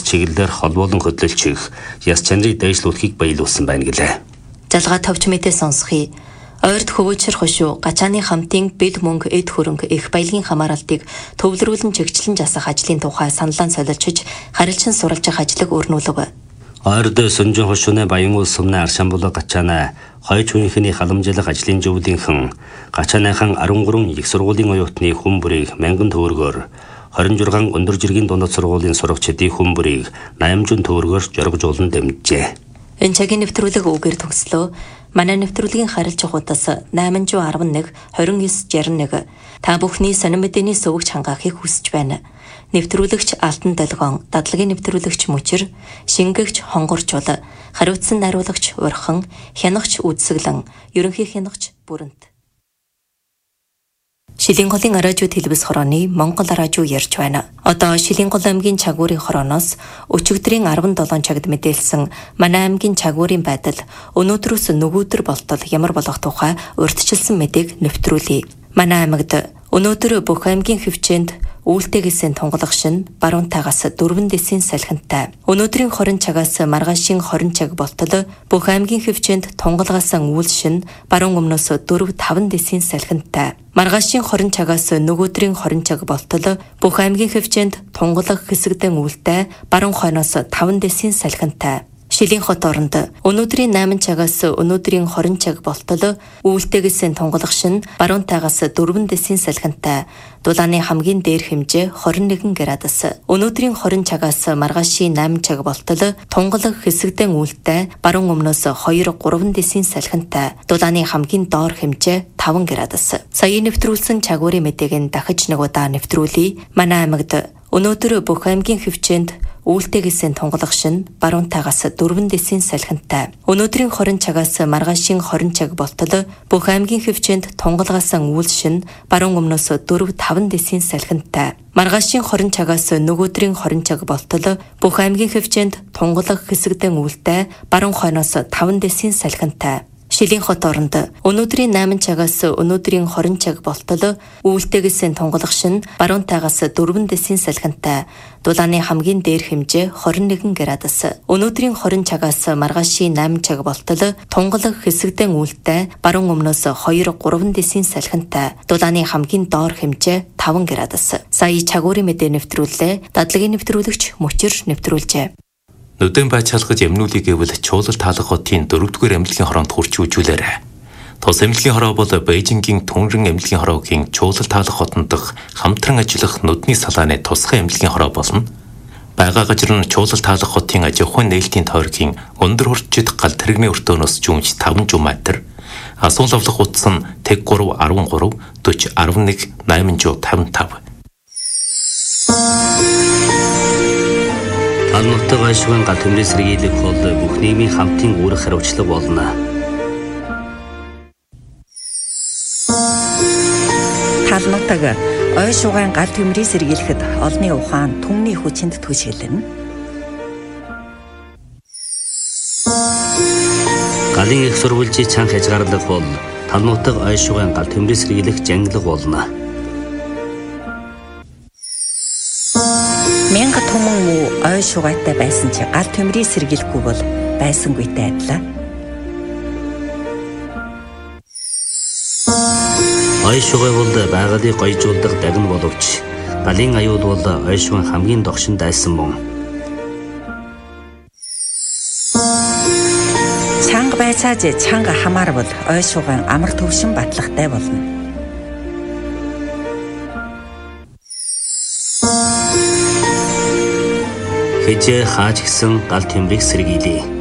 чиглэлээр холбоолон хөдөлж их яс чанарыг дайшлуулахыг баялуулсан байна гэлээ. Залгаа товч мэдээ сонсхий. Ойрд хөвөөчр хошуу гачааны хамтын бид мөнгө эд хөрөнгө их баялагын хамааралтыг төвлөрүүлэн чигчлэн жасах ажлын тухай саналаа солилцож харилцан суралж явах ажлыг өрнүүлв. Ойрд Сүнжин хошууны Баян улс сумны Аршанбулаг гачаана хойч үеийнхний халамжлах ажлын зөвлөнхөн гачааныхан 13 их сургуулийн оюутны хүн бүрийг 1000 төгрөгөөр 26 өндөр жиргийн дундад сургуулийн сурагчдын хүн бүрийг 800 төгрөгөөр жоргожуулан дэмжжээ. Энэ цагийн нэвтрүүлэг үгээр төгслөө. Манай нэвтрүүлгийн харилцах хуудас 811 2961. Та бүхний сонин мэдээний сувгч хангаахыг хүсэж байна. Нэвтрүүлэгч Алтан Долгоон, дадлагын нэвтрүүлэгч Мөчир, шингэгч Хонгорчул, хариуцсан найруулагч Урхан, хянагч Үдсэглэн, ерөнхий хянагч Бүрэнт. Шилэнгголын радио телевиз хорооны Монгол радио ярьж байна. Одоо Шилэнггол аймгийн Чагуурын хорооноос өчигдрийн 17 цагт мэдээлсэн манай аймгийн Чагуурын байдал өнөөдрөөс нөгөөдөр болтол ямар болох тухай урьдчилсан мэдээг нэвтрүүлье. Манай аймагт өнөөдөр бүх аймгийн хөвчөнд үүлтэйгээс тунгалах шин баруун тагаас 4 дэсийн салхинтай. Өнөөдрийн 20 цагаас маргаашийн 20 цаг болтол бүх аймгийн хөвчөнд тунгалгаасан үйл шин баруун өмнөөс 4-5 дэсийн салхинтай. Маргаашийн 20 цагаас нөгөөдрийн 20 цаг болтол бүх аймгийн хөвчөнд тунгалах хэсэгдэн үүлтэй баруун хойноос 5 дэсийн салхинтай. Шилийн хот оронд өнөөдрийн 8 цагаас өнөөдрийн 20 цаг болтол үүлтэйгээс тунгалах шин баруун тагаас 4 дэсийн салхинтай. Дулааны хамгийн дээд хэмжээ 21 градус. Өнөөдрийн 20 цагаас маргаашийн 8 цаг болтол тунгалах хэсэгдэн үүлтэй баруун өмнөөс 2-3 дэсийн салхинтай. Дулааны хамгийн доор хэмжээ 5 градус. Сая нэвтрүүлсэн Чагуурын мэдээг дахиж нэг удаа нэвтрүүлье. Манай аймагт өнөөдөр бүх аймгийн хөвчөнд үүлтэйгээс тунгалах шин баруун тагаас 4 дэсийн салхинтай. Өнөөдрийн 20 цагаас маргаашийн 20 цаг болтол бүх аймгийн хөвчөнд тунгалгаасан үйл шин баруун өмнөөс 4-5 дэсийн салхинтай. Маргаашийн 20 цагаас нөгөөдрийн 20 цаг болтол бүх аймгийн хөвчөнд тунгалах хэсэгдэн үүлтэй баруун хойноос 5 дэсийн салхинтай. Шилийн хот оронд өнөөдрийн 8 цагаас өнөөдрийн 20 цаг болтол үүлтэйгээс тунгалах шин баруун тагаас 4 дэсийн салхинтай. Дулааны хамгийн дээд хэмжээ 21 градус. Өнөөдрийн 20 цагаас маргаашийн 8 цаг болтол тунгалах хэсэгдэн үүлтэй баруун өмнөөс 2-3 дэсийн салхинтай. Дулааны хамгийн доор хэмжээ 5 градус. Сая Чагуурын мэдээ нэвтрүүллээ. Дадлагын нэвтрүүлэгч Мөчир нэвтрүүлжээ. Нүдэн байж халахж эмнүүлийг гэвэл чуулал таалах хотын 4-р эмнэлгийн хороонд хурч үжүүлээрэ. Тус эмнэлгийн хороо бол Бээжингийн Түнрэн эмнэлгийн хороогийн чуулал таалах хотон дох хамтран ажиллах нүдний салааны тусгай эмнэлгийн хороо болно. Бага газар нь чуулал таалах хотын аж ахуйн нээлтийн тойргийн өндөр хурцчид гал тэрэгний өртөөнөөс жүүмж 5 метр. Асуул авлах утас нь тэг 3 13 40 11 855. Алнутаг ашигын гал төмрийн сэргийлэх бол бүх нийгмийн хамтын үүрэг хариуцлага болно. Талнутаг ой шугайн гал төмрийн сэргийлэхэд олны ухаан түмний хүчинд түшгэлнэ. Галын их сурвалжийн чанга хязгаарлах бол талнутаг ой шугайн гал төмрийн сэргийлэх жанглаг болно. Мянга түмэн муу ой шугайтай байсан чи гал төмрийн сэргийлэхгүй бол байсангүйтэй адилаа. Ой шугай бол байгалыг гоёжуулдаг дагна боловч галын аюул бол ой шугайн хамгийн догшин дайсан мөн. Чанга байцааж чанга хамаарвал ой шугайн амар төвшин батлагтай болно. Хэзээ хааж гисэн гал төмрийг сэргийлье.